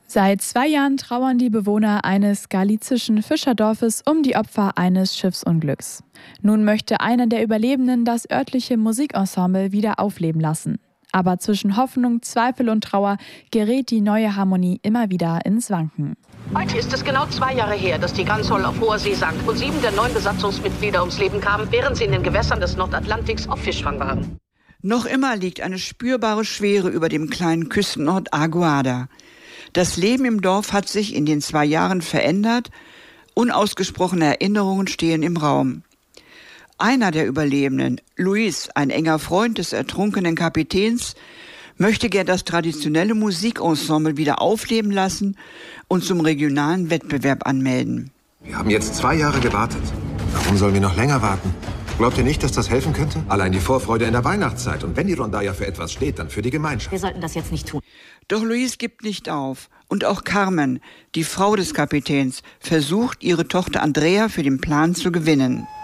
Seit 2 Jahren trauern die Bewohner eines galizischen Fischerdorfes um die Opfer eines Schiffsunglücks. Nun möchte einer der Überlebenden das örtliche Musikensemble wieder aufleben lassen. Aber zwischen Hoffnung, Zweifel und Trauer gerät die neue Harmonie immer wieder ins Wanken. Heute ist es genau 2 Jahre her, dass die Gansol auf hoher See sank und 7 der 9 Besatzungsmitglieder ums Leben kamen, während sie in den Gewässern des Nordatlantiks auf Fischfang waren. Noch immer liegt eine spürbare Schwere über dem kleinen Küstenort Aguada. Das Leben im Dorf hat sich in den 2 Jahren verändert. Unausgesprochene Erinnerungen stehen im Raum. Einer der Überlebenden, Luis, ein enger Freund des ertrunkenen Kapitäns, möchte gern das traditionelle Musikensemble wieder aufleben lassen und zum regionalen Wettbewerb anmelden. Wir haben jetzt 2 Jahre gewartet. Warum sollen wir noch länger warten? Glaubt ihr nicht, dass das helfen könnte? Allein die Vorfreude in der Weihnachtszeit. Und wenn die Rondalla für etwas steht, dann für die Gemeinschaft. Wir sollten das jetzt nicht tun. Doch Luis gibt nicht auf. Und auch Carmen, die Frau des Kapitäns, versucht, ihre Tochter Andrea für den Plan zu gewinnen.